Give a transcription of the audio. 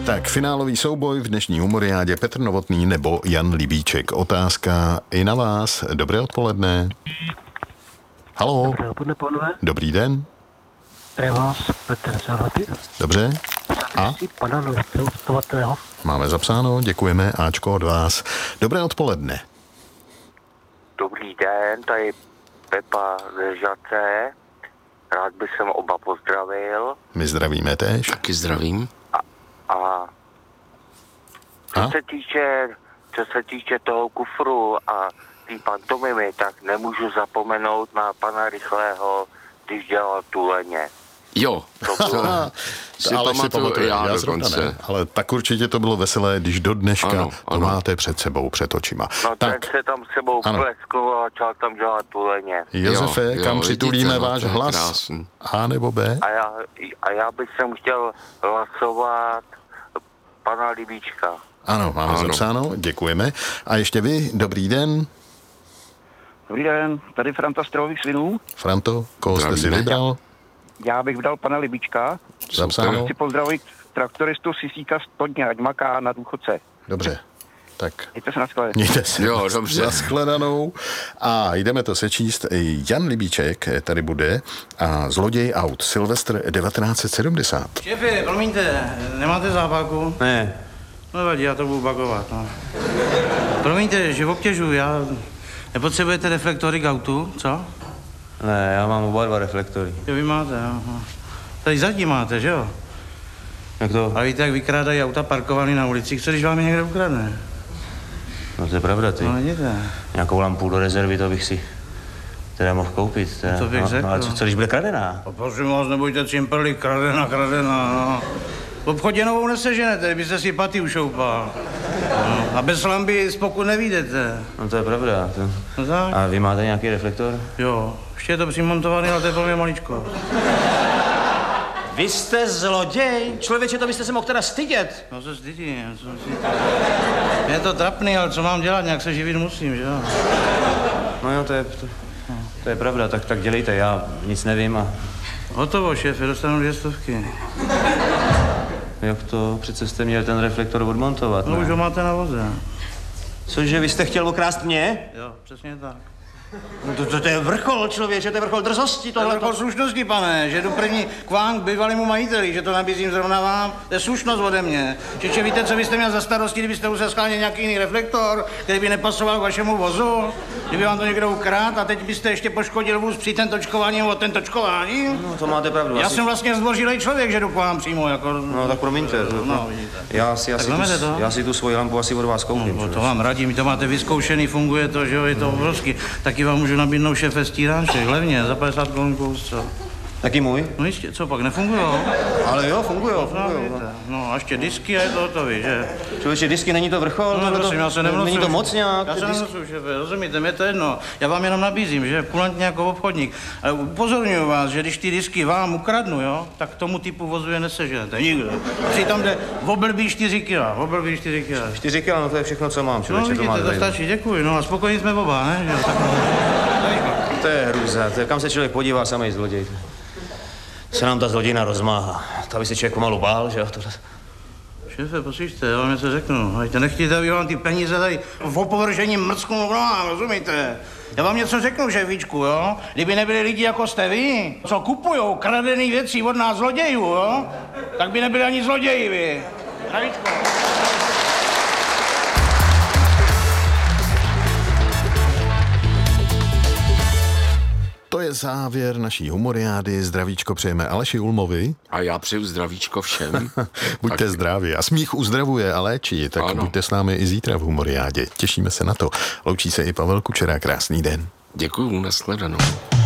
Tak, finálový souboj v dnešní humoriádě Petr Novotný nebo Jan Libíček. Otázka i na vás. Dobré odpoledne. Haló. Dobré odpoledne, pánové. Dobrý den. Tady vás Petr Zahady. Dobře. A? Pana Novostatného. Máme zapsáno, děkujeme. Ačko od vás. Dobré odpoledne. Dobrý den, tady Pepa ze Žace. Rád bych sem oba pozdravil. My zdravíme též. Taky zdravím. A co se týče toho kufru a té pantomimy, tak nemůžu zapomenout na pana Rychlého, když dělal Tuleně. Jo, si pamatuju, já dokonce. Ne. Ale tak určitě to bylo veselé, když do dneška to máte před sebou, před očima. No tak. Ten se tam sebou pleskl a začal tam dělat Tuleně. Josefe, kam přitulíme váš hlas? Krásný. A nebo B? A já bych sem chtěl hlasovat pana Libíčka. Ano, máme zapsáno, děkujeme. A ještě vy, dobrý den. Dobrý den, tady Franta z Trhových svinů. Franto, koho jste si vybral? Já bych vydal pana Libíčka. Zapsáno. Chci pozdravit traktoristu Sisíka z Todně, ať maká na důchodce. Dobře, tak. Mějte se na shledanou. Mějte se dobře. na shledanou. A jdeme to sečíst. Jan Libíček tady bude a zloděj aut. Silvestr 1970. Šéfe, promiňte, nemáte zápaku? Ne. No vadí, já to budu bagovat, no. Promiňte, že obtěžuji, já... Nepotřebujete reflektory k autu, co? Ne, já mám oba dva reflektory. Jo, vy máte, jo. Tady zadní máte, že jo? Jak to? A víte, jak vykrádají auta parkovaný na ulicích, co když vám je někde ukradne? No to je pravda, ty. No vidíte. Nějakou lampu do rezervy, to bych si teda mohl koupit. Teda. To bych řekl. No, ale co když bude kradená? A prosím vás, nebojte cimperli, kradená, no. V obchodě novou neseženete, kdybyste si paty ušoupal. No. A bez lampy spokoj nevídete. No to je pravda. To... No tak. A vy máte nějaký reflektor? Jo, ještě je to přimontovaný, ale to je pro mě maličko. Vy jste zloděj? Člověče, to byste se mohl teda stydět. No se stydím, je to trapný, ale co mám dělat, nějak se živit musím, že jo? No jo, to je pravda, tak dělejte, já nic nevím a... Hotovo, šéfe, dostanu 200. Jak to? Přece jste měl ten reflektor odmontovat, No ne? už ho máte na voze. Cože, vy jste chtěl okrást mě? Jo, přesně tak. No to je vrchol, člověče, to je vrchol drzosti, To je vrchol slušnosti, pane, že jdu první k vám, k bývalému majiteli, že to nabízím zrovna vám, to je slušnost ode mě. Čeče, víte, co byste měl za starosti, kdybyste musel schánět nějaký jiný reflektor, který by nepasoval k vašemu vozu, kdyby vám to někdo ukrát a teď byste ještě poškodil vůz při ten točkování o ten točkování? No to máte pravdu. Já jsem vlastně zdvořilej člověk, že jdu k vám přímo, jako... No tak promiňte. No, vidíte. Já si tu svoji lampu asi od vás koupím. No, to vám radím, to máte vyzkoušený, funguje to, že jo, je to obrovský. Taky vám můžu nabídnout šéfe stíráček, levně, za 50 korun kus, co? Taky můj? No jistě, co pak, nefungujou? Ale jo, fungujou. No a ještě disky a je to hotový, že? Člověče, disky, není to vrchol? No prosím, já se nemnocuju. Není to moc nějak? Já se nemnocuju, šéfe, rozumíte, mě to jedno. Já vám jenom nabízím, že kulantně jako obchodník. Ale upozorňuji vás, že když ty disky vám ukradnu, jo, tak tomu typu vozu je neseženete, nikdo. Přitom jde v oblbí 4 kila, 4 kila, no to je všechno, co mám, No člověče, vidíte, to máte to stačí, děkuji, no a spokojení jsme oba, ne? Že? Tak... To je hrůza, to je, kam se člověk podívá, samej zloděj. Se nám ta zlodějina rozmáhá. To by se člověk pomalu bál, že jo? Šéfe, poslyšte, já vám něco řeknu. Hejte, nechtějte, aby vám ty peníze tady v opovržení mrcknu vám, rozumíte? Já vám něco řeknu, šéfičku, jo? Kdyby nebyli lidi jako jste vy, co kupujou kradený věci od nás zlodějů, jo? Tak by nebyli ani zloději, vy. Zdravíčko. To je závěr naší humoriády. Zdravíčko přejeme Aleši Ulmovi. A já přeju zdravíčko všem. Buďte zdraví. A smích uzdravuje a léčí, tak ano. Buďte s námi i zítra v humoriádě. Těšíme se na to. Loučí se i Pavel Kučera. Krásný den. Děkuju, nashledanou.